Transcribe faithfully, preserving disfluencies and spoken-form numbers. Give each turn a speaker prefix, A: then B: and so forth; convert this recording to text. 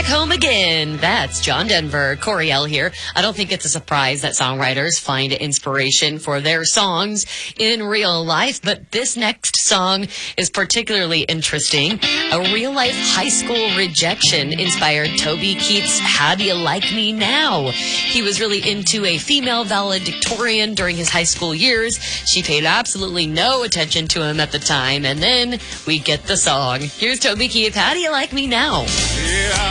A: back home again. That's John Denver, Coriel here. I don't think it's a surprise that songwriters find inspiration for their songs in real life, but this next song is particularly interesting. A real-life high school rejection inspired Toby Keith's How Do You Like Me Now? He was really into a female valedictorian during his high school years. She paid absolutely no attention to him at the time, and then we get the song. Here's Toby Keith, How Do You Like Me Now?
B: Yeah.